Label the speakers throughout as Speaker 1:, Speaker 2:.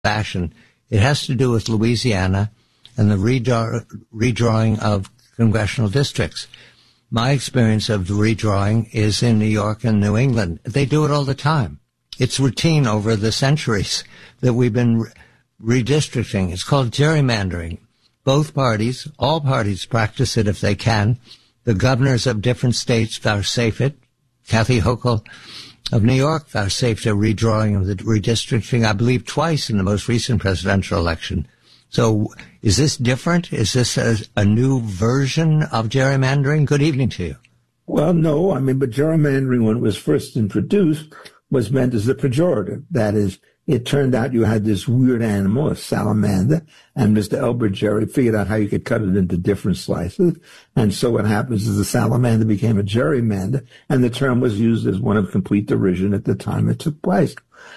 Speaker 1: fashion. It has to do with Louisiana and the redrawing of congressional districts. My experience of the redrawing is in New York and New England. They do it all the time. It's routine over the centuries that we've been redistricting. It's called gerrymandering. Both parties, all parties practice it if they can. The governors of different states vouchsafe it. Kathy Hochul of New York vouchsafed a redrawing of the redistricting, I believe, twice in the most recent presidential election. So is this different? Is this a new version of gerrymandering? Good evening to you.
Speaker 2: Well, no. But gerrymandering, when it was first introduced, was meant as a pejorative. That is, it turned out you had this weird animal, a salamander, and Mr. Elbert Jerry figured out how you could cut it into different slices. And so what happens is the salamander became a gerrymander, and the term was used as one of complete derision at the time it took place.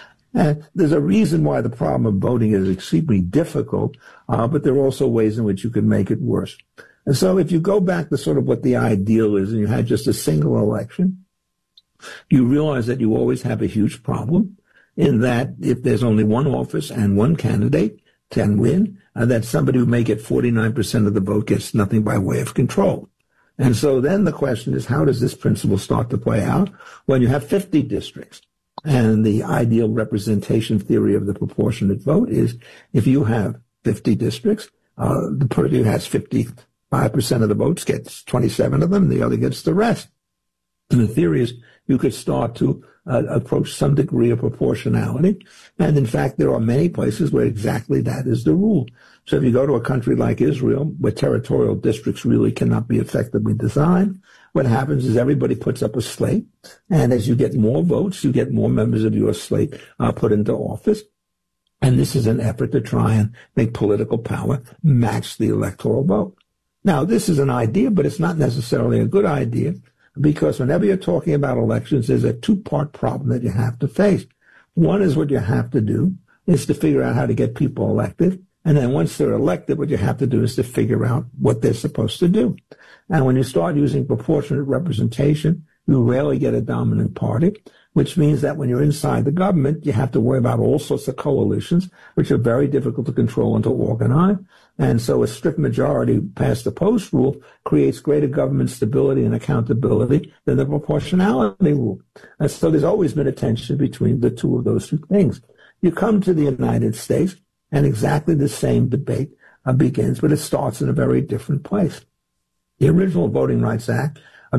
Speaker 2: And there's a reason why the problem of voting is extremely difficult, but there are also ways in which you can make it worse. And so if you go back to sort of what the ideal is, and you had just a single election, you realize that you always have a huge problem in that if there's only one office and one candidate can win, that somebody who may get 49% of the vote gets nothing by way of control. And so then the question is, how does this principle start to play out when you have 50 districts? And the ideal representation theory of the proportionate vote is if you have 50 districts, the person who has 55% of the votes gets 27 of them, the other gets the rest. And the theory is you could start to approach some degree of proportionality. And in fact, there are many places where exactly that is the rule. So if you go to a country like Israel, where territorial districts really cannot be effectively designed, what happens is everybody puts up a slate. And as you get more votes, you get more members of your slate put into office. And this is an effort to try and make political power match the electoral vote. Now, this is an idea, but it's not necessarily a good idea, because whenever you're talking about elections, there's a two-part problem that you have to face. One is what you have to do is to figure out how to get people elected. And then once they're elected, what you have to do is to figure out what they're supposed to do. And when you start using proportionate representation, you rarely get a dominant party, which means that when you're inside the government, you have to worry about all sorts of coalitions, which are very difficult to control and to organize. And so a strict majority past the post rule creates greater government stability and accountability than the proportionality rule. And so there's always been a tension between the two of those two things. You come to the United States, and exactly the same debate begins, but it starts in a very different place. The original Voting Rights Act of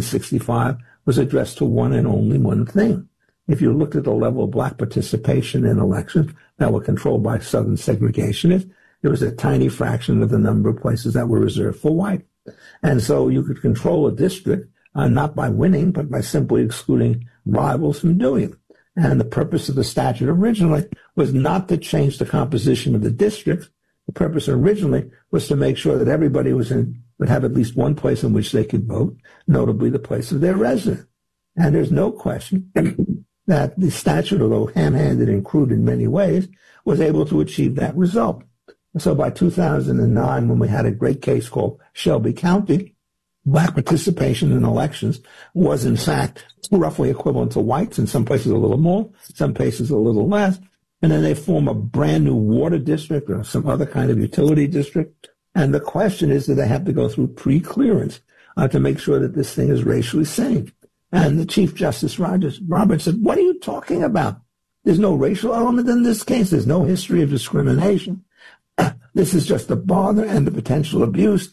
Speaker 2: 1965 was addressed to one and only one thing. If you looked at the level of black participation in elections that were controlled by Southern segregationists, there was a tiny fraction of the number of places that were reserved for white. And so you could control a district not by winning, but by simply excluding rivals from doing it. And the purpose of the statute originally was not to change the composition of the districts. The purpose originally was to make sure that everybody would have at least one place in which they could vote, notably the place of their residence. And there's no question that the statute, although ham-handed and crude in many ways, was able to achieve that result. And so by 2009, when we had a great case called Shelby County, black participation in elections was, in fact, roughly equivalent to whites, in some places a little more, some places a little less. And then they form a brand new water district or some other kind of utility district. And the question is, do they have to go through pre-clearance to make sure that this thing is racially sane? And the Chief Justice Roberts said, what are you talking about? There's no racial element in this case. There's no history of discrimination. This is just a bother and the potential abuse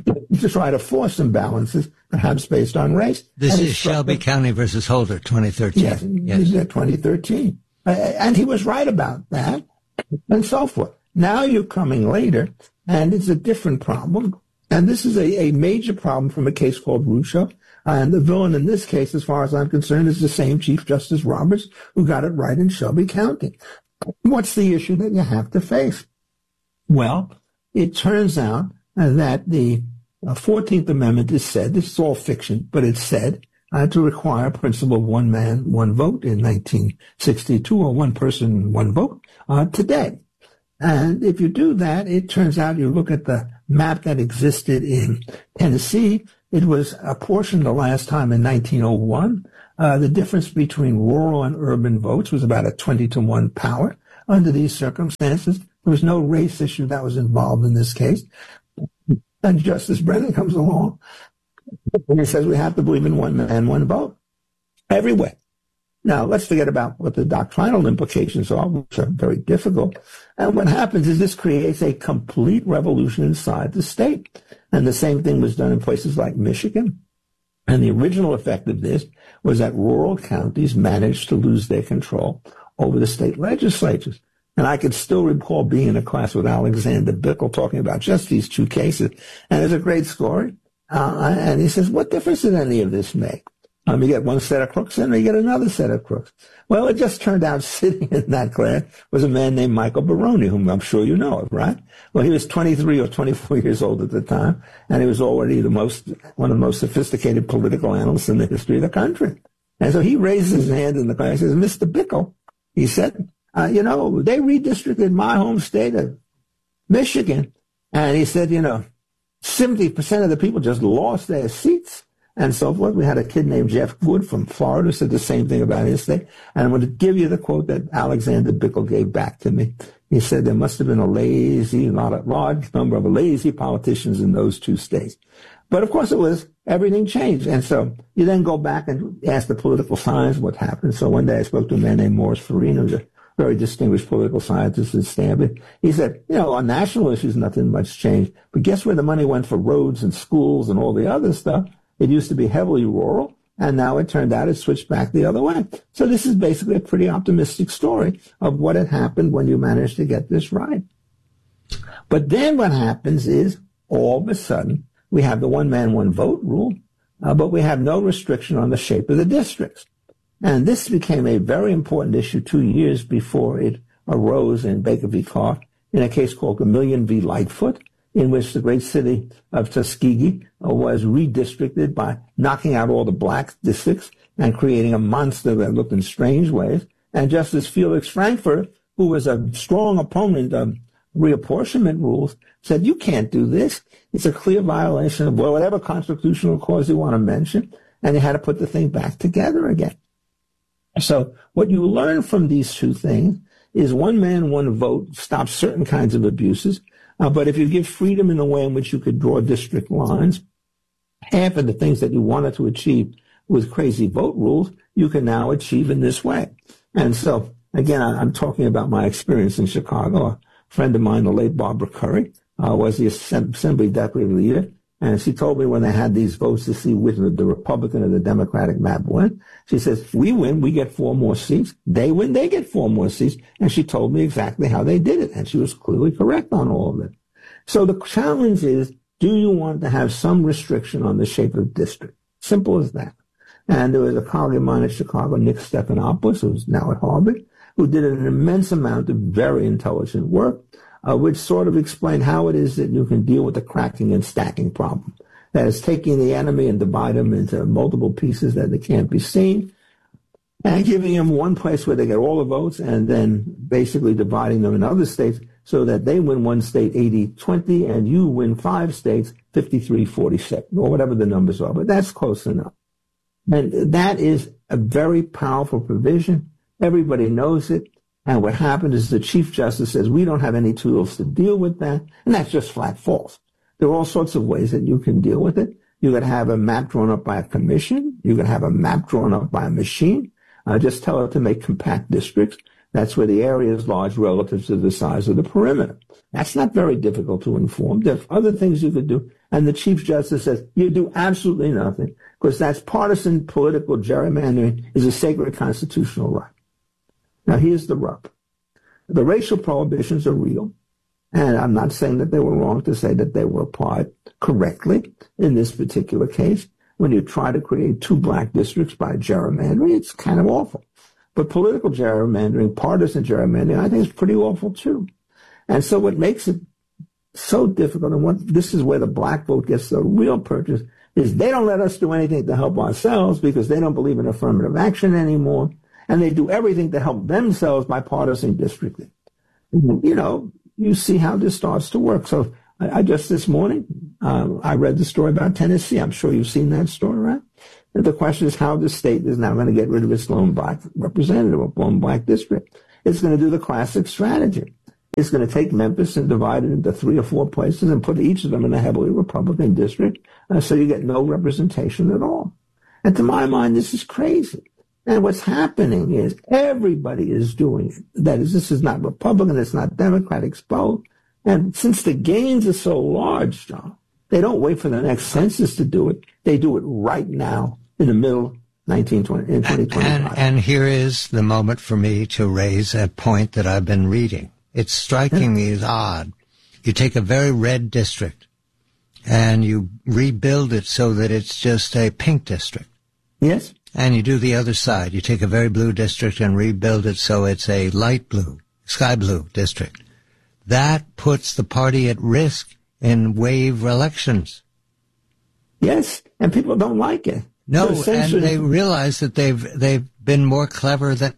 Speaker 2: to try to force imbalances, perhaps based on race.
Speaker 1: This is Shelby County versus Holder, 2013.
Speaker 2: Yes, 2013. And he was right about that, and so forth. Now you're coming later, and it's a different problem. And this is a major problem from a case called Rucho. And the villain in this case, as far as I'm concerned, is the same Chief Justice Roberts who got it right in Shelby County. What's the issue that you have to face? Well, it turns out that the 14th Amendment is said, this is all fiction, but it's said to require a principle of one man, one vote in 1962, or one person, one vote today. And if you do that, it turns out you look at the map that existed in Tennessee, it was apportioned the last time in 1901. The difference between rural and urban votes was about a 20-to-1 power. under these circumstances. There was no race issue that was involved in this case. And Justice Brennan comes along and he says we have to believe in one man, one vote everywhere. Now, let's forget about what the doctrinal implications are, which are very difficult. And what happens is this creates a complete revolution inside the state. And the same thing was done in places like Michigan. And the original effect of this was that rural counties managed to lose their control over the state legislatures. And I could still recall being in a class with Alexander Bickel talking about just these two cases. And it's a great story. And he says, what difference did any of this make? You get one set of crooks and you get another set of crooks. Well, it just turned out sitting in that class was a man named Michael Baroni, whom I'm sure you know of, right? Well, he was 23 or 24 years old at the time, and he was already one of the most sophisticated political analysts in the history of the country. And so he raises his hand in the class and says, Mr. Bickel, he said, they redistricted my home state of Michigan. And he said, 70% of the people just lost their seats. And so forth. We had a kid named Jeff Wood from Florida who said the same thing about his state. And I'm going to give you the quote that Alexander Bickel gave back to me. He said there must have been a large number of lazy politicians in those two states. But of course everything changed. And so you then go back and ask the political science what happened. So one day I spoke to a man named Morris Farina, who's a very distinguished political scientist at Stanford. He said, on national issues, nothing much changed. But guess where the money went for roads and schools and all the other stuff? It used to be heavily rural, and now it turned out it switched back the other way. So this is basically a pretty optimistic story of what had happened when you managed to get this right. But then what happens is, all of a sudden, we have the one man, one vote rule, but we have no restriction on the shape of the districts. And this became a very important issue 2 years before it arose in Baker v. Clark in a case called Gamillion v. Lightfoot, in which the great city of Tuskegee was redistricted by knocking out all the black districts and creating a monster that looked in strange ways. And Justice Felix Frankfurter, who was a strong opponent of reapportionment rules, said, you can't do this. It's a clear violation of whatever constitutional clause you want to mention. And they had to put the thing back together again. So what you learn from these two things is one man, one vote stops certain kinds of abuses. But if you give freedom in the way in which you could draw district lines, half of the things that you wanted to achieve with crazy vote rules, you can now achieve in this way. And so, again, I'm talking about my experience in Chicago. A friend of mine, the late Barbara Curry, was the Assembly Deputy Leader. And she told me when they had these votes to see which the Republican or the Democratic map win, she says, we win, we get 4 more seats. They win, they get 4 more seats. And she told me exactly how they did it. And she was clearly correct on all of it. So the challenge is, do you want to have some restriction on the shape of the district? Simple as that. And there was a colleague of mine at Chicago, Nick Stephanopoulos, who's now at Harvard, who did an immense amount of very intelligent work, which sort of explained how it is that you can deal with the cracking and stacking problem. That is, taking the enemy and divide them into multiple pieces that they can't be seen, and giving them one place where they get all the votes, and then basically dividing them in other states so that they win one state 80-20, and you win 5 states 53-47, or whatever the numbers are. But that's close enough. And that is a very powerful provision. Everybody knows it. And what happened is the Chief Justice says, we don't have any tools to deal with that. And that's just flat false. There are all sorts of ways that you can deal with it. You could have a map drawn up by a commission. You could have a map drawn up by a machine. Just tell it to make compact districts. That's where the area is large relative to the size of the perimeter. That's not very difficult to inform. There are other things you could do. And the Chief Justice says, you do absolutely nothing, because that's partisan political gerrymandering is a sacred constitutional right. Now, here's the rub. The racial prohibitions are real, and I'm not saying that they were wrong to say that they were applied correctly in this particular case. When you try to create 2 black districts by gerrymandering, it's kind of awful. But political gerrymandering, partisan gerrymandering, I think is pretty awful too. And so what makes it so difficult, and this is where the black vote gets the real purchase, is they don't let us do anything to help ourselves because they don't believe in affirmative action anymore. And they do everything to help themselves by partisan districting. You see how this starts to work. So I just this morning, I read the story about Tennessee. I'm sure you've seen that story, right? And the question is how the state is now going to get rid of its lone black representative, or lone black district. It's going to do the classic strategy. It's going to take Memphis and divide it into 3 or 4 places and put each of them in a heavily Republican district, so you get no representation at all. And to my mind, this is crazy. And what's happening is everybody is doing it. That is, this is not Republican, it's not Democrat, it's both. And since the gains are so large, John, they don't wait for the next census to do it. They do it right now in the middle of 2025.
Speaker 1: And here is the moment for me to raise a point that I've been reading. It's striking me as odd. You take a very red district and you rebuild it so that it's just a pink district.
Speaker 2: Yes.
Speaker 1: And you do the other side. You take a very blue district and rebuild it so it's a light blue, sky blue district. That puts the party at risk in wave elections.
Speaker 2: Yes, and people don't like it.
Speaker 1: No, and they realize that they've been more clever than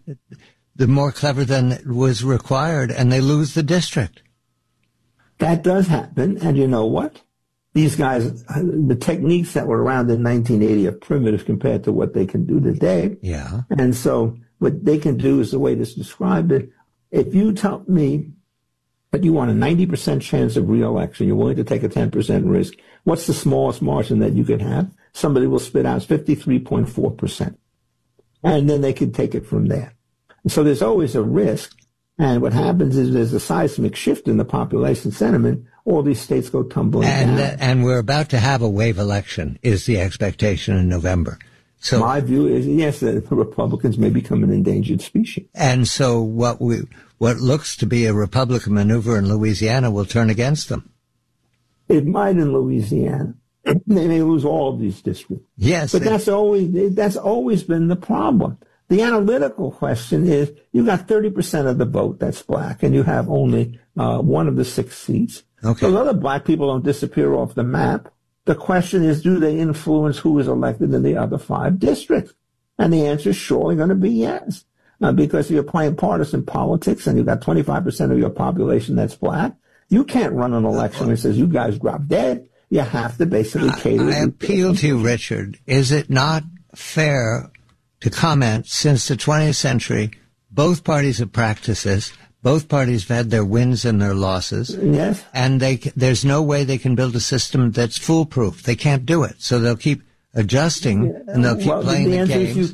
Speaker 1: was required, and they lose the district.
Speaker 2: That does happen, and you know what? These guys, the techniques that were around in 1980 are primitive compared to what they can do today.
Speaker 1: Yeah.
Speaker 2: And so what they can do is the way this described it. If you tell me that you want a 90% chance of re-election, you're willing to take a 10% risk, what's the smallest margin that you could have? Somebody will spit out 53.4%. And then they can take it from there. So there's always a risk. And what happens is there's a seismic shift in the population sentiment. All these states go tumbling down.
Speaker 1: And we're about to have a wave election, is the expectation in November. So
Speaker 2: my view is, yes, the Republicans may become an endangered species.
Speaker 1: And so what looks to be a Republican maneuver in Louisiana will turn against them.
Speaker 2: It might in Louisiana. They may lose all of these districts.
Speaker 1: Yes.
Speaker 2: But that's always been the problem. The analytical question is, you got 30% of the vote that's black, and you have only one of the 6 seats.
Speaker 1: Okay.
Speaker 2: Those other black people don't disappear off the map. The question is, do they influence who is elected in the other 5 districts? And the answer is surely going to be yes. Because you're playing partisan politics and you've got 25% of your population that's black, you can't run an election that says you guys drop dead. You have to basically cater.
Speaker 1: I appeal to you, Richard. Is it not fair to comment, since the 20th century, both parties have practiced this, both parties have had their wins and their losses.
Speaker 2: Yes.
Speaker 1: And there's no way they can build a system that's foolproof. They can't do it. So they'll keep adjusting and they'll keep playing the games.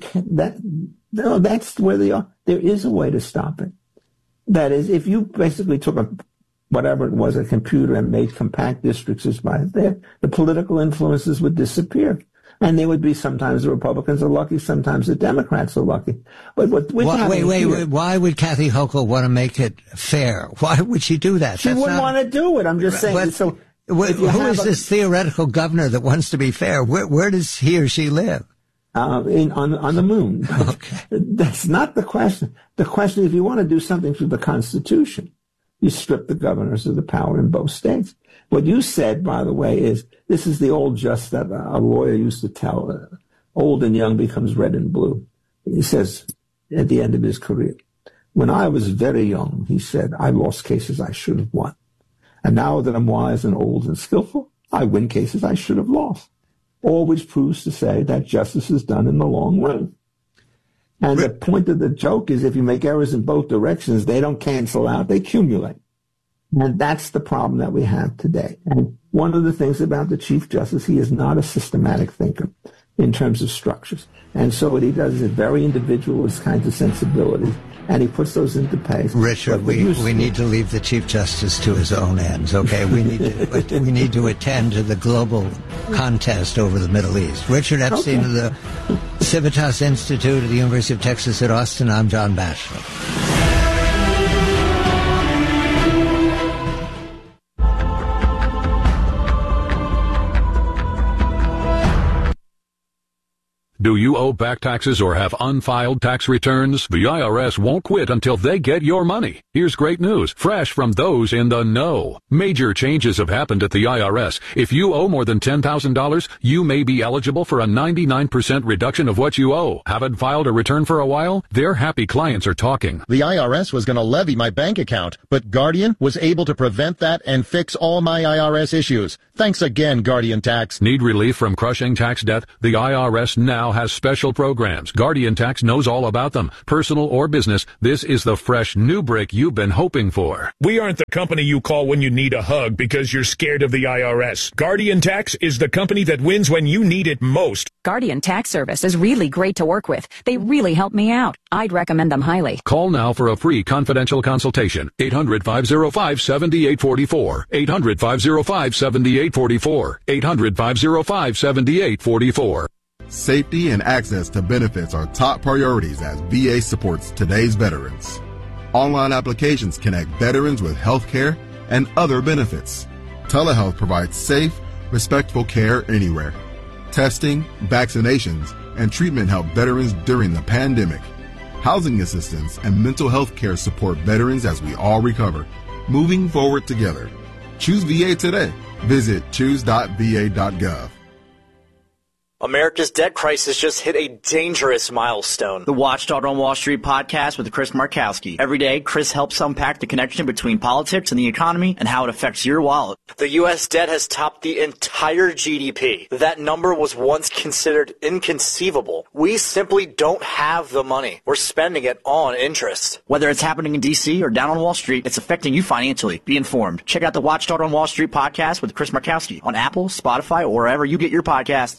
Speaker 2: That's where they are. There is a way to stop it. That is, if you basically took whatever it was, a computer, and made compact districts as by there, the political influences would disappear. And they would be, sometimes the Republicans are lucky, sometimes the Democrats are lucky. But wait,
Speaker 1: why would Kathy Hochul want to make it fair? Why would she do that?
Speaker 2: She wouldn't want to do it. I'm just saying.
Speaker 1: But,
Speaker 2: so
Speaker 1: who is this theoretical governor that wants to be fair? Where does he or she live?
Speaker 2: On the moon.
Speaker 1: Okay.
Speaker 2: That's not the question. The question is, if you want to do something through the Constitution, you strip the governors of the power in both states. What you said, by the way, is this is the old jest that a lawyer used to tell. Old and young becomes red and blue. He says at the end of his career, when I was very young, he said, I lost cases I should have won. And now that I'm wise and old and skillful, I win cases I should have lost. All which proves to say that justice is done in the long run. And the point of the joke is, if you make errors in both directions, they don't cancel out, they accumulate. And that's the problem that we have today. And one of the things about the Chief Justice, he is not a systematic thinker in terms of structures. And so what he does is very individualist kinds of sensibilities, and he puts those into place.
Speaker 1: Richard, we need to leave the Chief Justice to his own ends, okay? We need to attend to the global contest over the Middle East. Richard Epstein of the Civitas Institute at the University of Texas at Austin. I'm John Batchelor.
Speaker 3: Do you owe back taxes or have unfiled tax returns? The IRS won't quit until they get your money. Here's great news, fresh from those in the know. Major changes have happened at the IRS. If you owe more than $10,000, you may be eligible for a 99% reduction of what you owe. Haven't filed a return for a while? Their happy clients are talking.
Speaker 4: The IRS was going to levy my bank account, but Guardian was able to prevent that and fix all my IRS issues. Thanks again, Guardian Tax.
Speaker 3: Need relief from crushing tax debt? The IRS now has special programs. Guardian Tax knows all about them. Personal or business, this is the fresh new break you've been hoping for.
Speaker 5: We aren't the company you call when you need a hug because you're scared of the IRS. Guardian Tax is the company that wins when you need it most.
Speaker 6: Guardian Tax Service is really great to work with. They really help me out. I'd recommend them highly.
Speaker 3: Call now for a free confidential consultation. 800-505-7844. 800-505-7844. 800-505-7844.
Speaker 7: Safety and access to benefits are top priorities as VA supports today's veterans. Online applications connect veterans with health care and other benefits. Telehealth provides safe, respectful care anywhere. Testing, vaccinations, and treatment help veterans during the pandemic. Housing assistance and mental health care support veterans as we all recover, moving forward together. Choose VA today. Visit choose.va.gov.
Speaker 8: America's debt crisis just hit a dangerous milestone.
Speaker 9: The Watchdog on Wall Street podcast with Chris Markowski. Every day, Chris helps unpack the connection between politics and the economy and how it affects your wallet.
Speaker 8: The U.S. debt has topped the entire GDP. That number was once considered inconceivable. We simply don't have the money. We're spending it on interest.
Speaker 9: Whether it's happening in D.C. or down on Wall Street, it's affecting you financially. Be informed. Check out the Watchdog on Wall Street podcast with Chris Markowski on Apple, Spotify, or wherever you get your podcasts.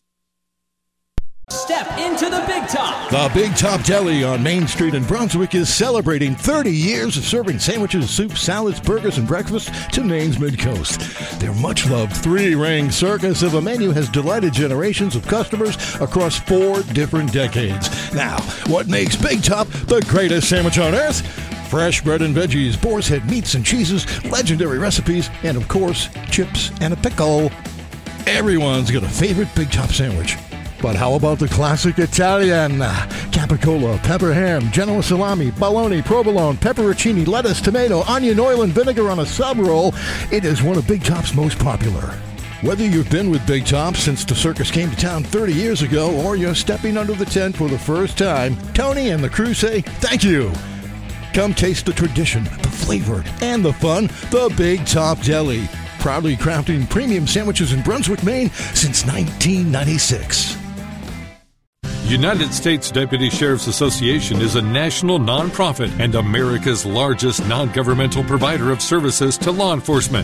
Speaker 10: Step into the Big Top.
Speaker 4: The Big Top Deli on Main Street in Brunswick is celebrating 30 years of serving sandwiches, soups, salads, burgers, and breakfast to Maine's Mid-Coast. Their much-loved three-ring circus of a menu has delighted generations of customers across 4 different decades. Now, what makes Big Top the greatest sandwich on earth? Fresh bread and veggies, boar's head meats and cheeses, legendary recipes, and, of course, chips and a pickle. Everyone's got a favorite Big Top sandwich. But how about the classic Italian? Capicola, pepper ham, Genoa salami, bologna, provolone, pepperoncini, lettuce, tomato, onion, oil, and vinegar on a sub roll. It is one of Big Top's most popular. Whether you've been with Big Top since the circus came to town 30 years ago or you're stepping under the tent for the first time, Tony and the crew say thank you. Come taste the tradition, the flavor, and the fun, the Big Top Deli. Proudly crafting premium sandwiches in Brunswick, Maine since 1996.
Speaker 11: United States Deputy Sheriff's Association is a national nonprofit and America's largest non-governmental provider of services to law enforcement.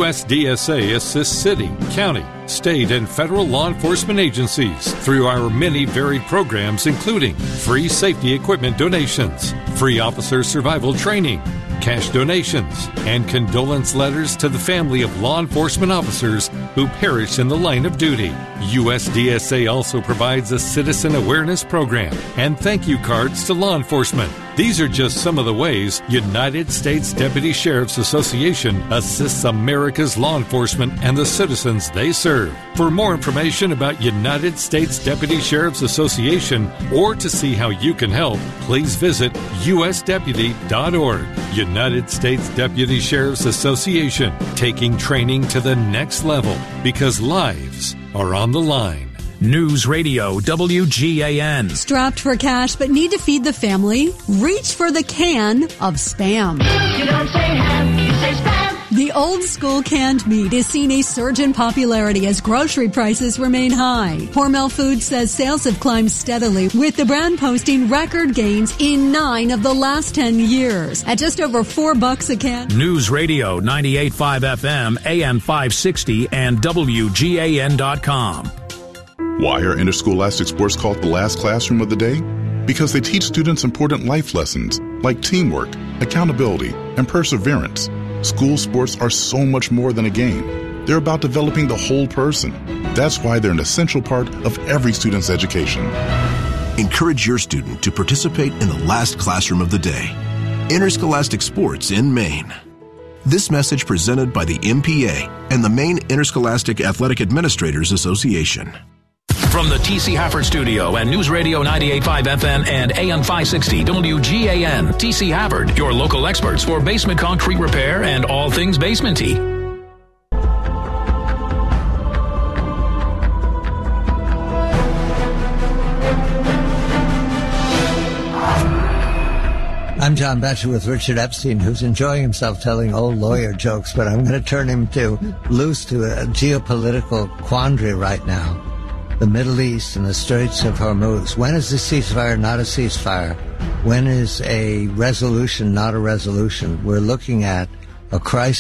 Speaker 11: USDSA assists city, county, state, and federal law enforcement agencies through our many varied programs, including free safety equipment donations, free officer survival training, cash donations, and condolence letters to the family of law enforcement officers who perished in the line of duty. USDSA also provides a citizen awareness program and thank you cards to law enforcement. These are just some of the ways United States Deputy Sheriff's Association assists America's law enforcement and the citizens they serve. For more information about United States Deputy Sheriff's Association or to see how you can help, please visit usdeputy.org. United States Deputy Sheriff's Association, taking training to the next level because lives are on the line.
Speaker 12: News Radio WGAN.
Speaker 13: Strapped for cash but need to feed the family? Reach for the can of Spam.
Speaker 14: You don't say ham, you say Spam.
Speaker 13: The old school canned meat is seeing a surge in popularity as grocery prices remain high. Hormel Foods says sales have climbed steadily, with the brand posting record gains in 9 of the last 10 years. At just over $4 a can.
Speaker 12: News Radio 98.5 FM, AM 560, and WGAN.com.
Speaker 15: Why are interscholastic sports called the last classroom of the day? Because they teach students important life lessons like teamwork, accountability, and perseverance. School sports are so much more than a game. They're about developing the whole person. That's why they're an essential part of every student's education.
Speaker 16: Encourage your student to participate in the last classroom of the day. Interscholastic Sports in Maine. This message presented by the MPA and the Maine Interscholastic Athletic Administrators Association.
Speaker 12: From the T.C. Hafford Studio and News Radio 98.5 FM and AM 560 WGAN, T.C. Hafford, your local experts for basement concrete repair and all things basement-y.
Speaker 1: I'm John Batchelor with Richard Epstein, who's enjoying himself telling old lawyer jokes, but I'm going to turn him loose to a geopolitical quandary right now. The Middle East and the Straits of Hormuz. When is a ceasefire not a ceasefire? When is a resolution not a resolution? We're looking at a crisis